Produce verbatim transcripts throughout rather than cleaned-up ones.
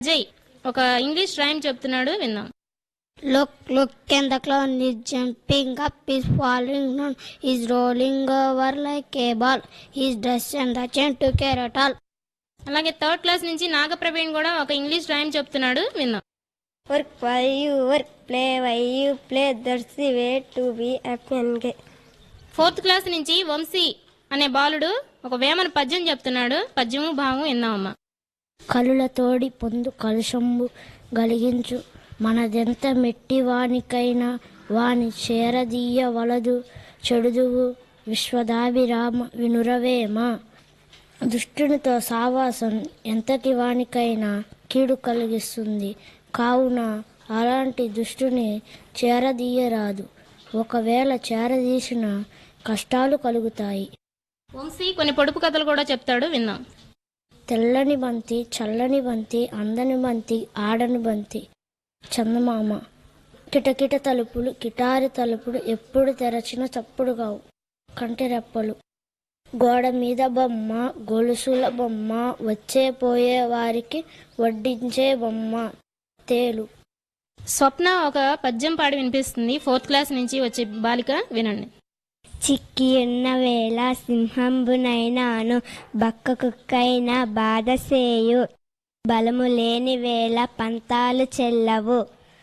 జై ఒక English rhyme చెప్తున్నాడు విందాం. Look, look, and the clown is jumping up, is falling down, is rolling over like a ball. His dress and the chain to care at all. అలాగే third class నుంచి నాగప్రవీణ్ కూడా ఒక English rhyme చెప్తున్నాడు విందాం. Work while you work, play while you play, that's the way to be happy and gay. Fourth class నుంచి వంశీ అనే బాలుడు ఒక వేమన పద్యం చెప్తున్నాడు. పద్యము భావం విందామమ్మా. కలుల తోడి పొందు కలుషంబు గలిగించు మనదెంత మెట్టి వానికైనా వాని చేరదీయ వలదు చెడుదువు విశ్వదాభిరామ వినురవేమ. దుష్టునితో సావాసం ఎంతటి వానికైనా కీడు కలిగిస్తుంది. కావున అలాంటి దుష్టుని చేరదీయరాదు. ఒకవేళ చేరదీసిన కష్టాలు కలుగుతాయి. వంశీ కొన్ని పొడుపు కథలు కూడా చెప్తాడు విందాం. తెల్లని బంతి చల్లని బంతి అందని బంతి ఆడని బంతి చందమామ. కిటకిట తలుపులు కిటారి తలుపులు ఎప్పుడు తెరచిన చప్పుడు కావు కంటి రెప్పలు. గోడ మీద బొమ్మ గొలుసుల బొమ్మ వచ్చే పోయే వారికి వడ్డించే బొమ్మ తేలు. స్వప్న ఒక పద్యం పాడి వినిపిస్తుంది. ఫోర్త్ క్లాస్ నుంచి వచ్చే బాలిక వినండి. చిక్కి ఉన్న వేళ సింహంబునైనాను బక్క కుక్కైనా బాధ సేయు, బలము లేని వేళ పంతాలు చెల్లవు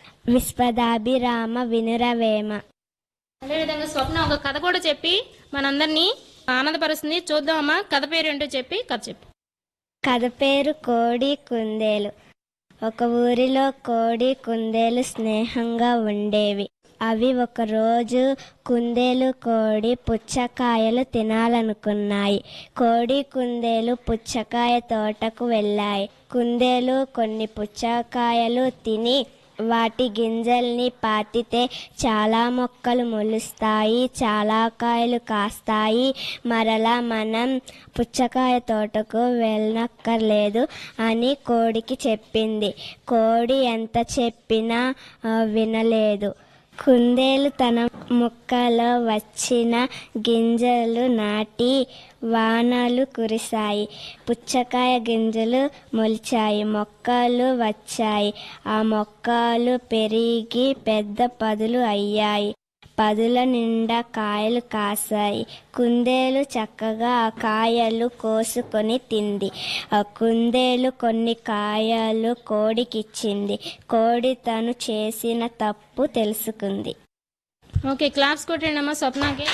విశ్వదాభిరామ వినురవేమ. అదేవిధంగా స్వప్న ఒక కథ కూడా చెప్పి మనందరినీ ఆనందపరుస్తుంది. చూద్దామమ్మా కథ పేరు ఏంటో చెప్పి కథ చెప్పు. కథ పేరు కోడి కుందేలు. ఒక ఊరిలో కోడి కుందేలు స్నేహంగా ఉండేవి. అవి ఒకరోజు కుందేలు కోడి పుచ్చకాయలు తినాలనుకున్నాయి. కోడి కుందేలు పుచ్చకాయ తోటకు వెళ్ళాయి. కుందేలు కొన్ని పుచ్చకాయలు తిని వాటి గింజల్ని పాతితే చాలా మొక్కలు మొలుస్తాయి, చాలా కాయలు కాస్తాయి, మరలా మనం పుచ్చకాయ తోటకు వెళ్ళనక్కర్లేదు అని కోడికి చెప్పింది. కోడి ఎంత చెప్పినా వినలేదు. కుందేలు తన మొక్కలో వచ్చిన గింజలు నాటి వానలు కురిశాయి. పుచ్చకాయ గింజలు మొలిచాయి, మొక్కలు వచ్చాయి. ఆ మొక్కలు పెరిగి పెద్ద పదులు అయ్యాయి. పదుల నిండా కాయలు కాసాయి. కుందేలు చక్కగా ఆ కాయలు కోసుకొని తింది. ఆ కుందేలు కొన్ని కాయలు కోడికిచ్చింది. కోడి తను చేసిన తప్పు తెలుసుకుంది. ఓకే, క్లాప్స్ కొట్టండి అమ్మా స్వప్నకి.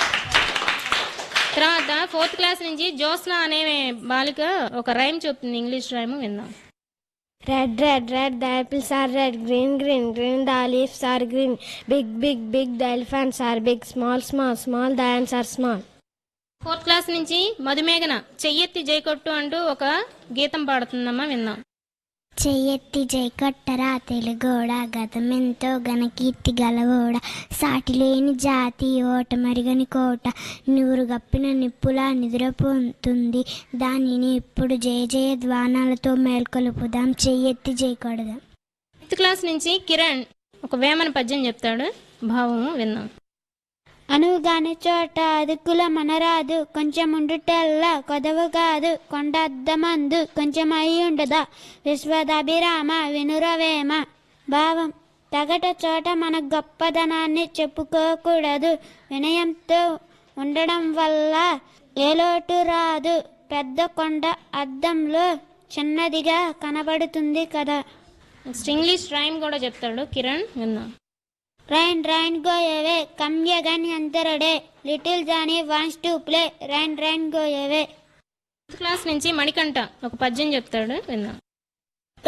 తర్వాత ఫోర్త్ క్లాస్ నుంచి జ్యోత్స్న అనే బాలిక ఒక రైమ్ చెప్తుంది. ఇంగ్లీష్ రైమ్ విందాం. Red, red, red, the apples are red. Green, green, green, the leaves are green. Big, big, big, the elephants are big. Small, small, small, the ants are small. Fourth class నుంచి మధుమేఘన చెయ్యెత్తి జైకొట్టు అంటూ ఒక గీతం పాడుతుందమ్మా విందాం. చెయ్యెత్తి జై కొట్టరా తెలుగోడ గతమెంతో ఘనకీర్తి గలవోడ సాటిలేని జాతి ఓట మరిగని కోట నూరు గప్పిన నిప్పులా నిద్రపోతుంది దానిని ఇప్పుడు జయ జయ ధ్వానాలతో మేల్కొలుపుదాం చెయ్యెత్తి జై కొడదాం. ఫిఫ్త్ క్లాస్ నుంచి కిరణ్ ఒక వేమన పద్యం చెప్తాడు. భావము విందాం. అనుగాని చోట అదుకుల మనరాదు కొంచెం ఉండుటల్లా కొదవు కాదు కొండ అద్దమందు కొంచెం అయి ఉండదా విశ్వదాభిరామ వినురవేమ. భావం తగట చోట మన గొప్పదనాన్ని చెప్పుకోకూడదు. వినయంతో ఉండడం వల్ల ఏ లోటు రాదు. పెద్ద కొండ అద్దంలో చిన్నదిగా కనబడుతుంది కదా. నెక్స్ట్ ఇంగ్లీష్ రైమ్ కూడా చెప్తాడు కిరణ్ విందాం. Rain, rain, go away, come again another day. Little Johnny wants to play. Rain, rain, go away. Fifth class నుంచి మణికంఠ ఒక పద్యం చెప్తాడు విందాం.